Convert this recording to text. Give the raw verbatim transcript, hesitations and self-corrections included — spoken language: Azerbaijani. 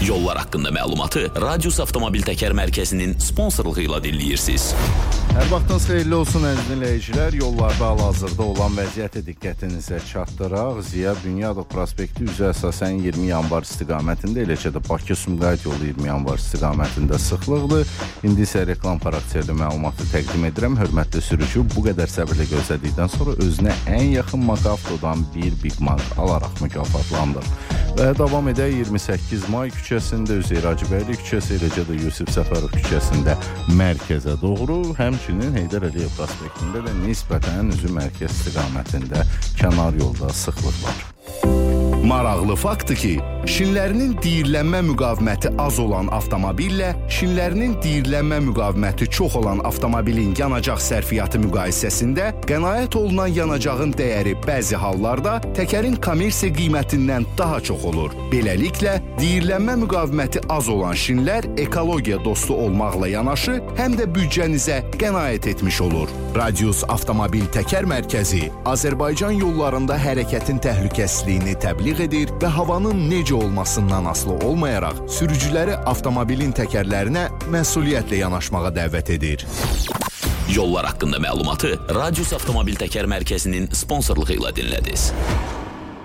Yollar haqqında məlumatı Radius Avtomobil Təkər Mərkəzinin sponsorluğu ilə dinləyirsiniz. Hər vaxtınız xeyirli olsun əziz dinləyicilər. Yollarda hal-hazırda olan vəziyyəti diqqətinizə çatdıraq. Ziya Bünyadov prospekti üzrə əsasən iyirmi yanvar istiqamətində, eləcə də Bakı-Sumqayıt yolu iyirmi yanvar istiqamətində sıxlıqdır. İndi isə reklam xarakterli məlumatı təqdim edirəm. Hörmətli sürücü, bu qədər səbirlə gözlədikdən sonra özünə ən yaxın Makavtodan bir Big Mac alaraq mükafatlandır. Və davam edək iyirmi səkkiz may küçəsində, Üzeyir Hacıbəyli küçəsi, eləcə də Yusif Səfərov küçəsində mərkəzə doğru, həmçinin Heydər Əliyev prospektində də nisbətən üzü mərkəz istiqamətində kənar yolda sıxlıq var. Maraqlı faktdır ki, şinlərinin diyirlənmə müqaviməti az olan avtomobillə şinlərinin diyirlənmə müqaviməti çox olan avtomobilin yanacaq sərfiyyatı müqayisəsində qənaət olunan yanacağın dəyəri bəzi hallarda təkərin kommersiya qiymətindən daha çox olur. Beləliklə, diyirlənmə müqaviməti az olan şinlər ekologiya dostu olmaqla yanaşı, həm də büdcənizə qənaət etmiş olur. Radius Avtomobil Təkər Mərkəzi Azərbaycan yollarında hərəkətin təhlükəsizliyini təbliğ edir və havanın necə olmasından asılı olmayaraq sürücüləri avtomobilin təkərlərinə məsuliyyətlə yanaşmağa dəvət edir. Yollar haqqında məlumatı Radius Avtomobil Təkər Mərkəzinin sponsorluğu ilə dinlədiniz.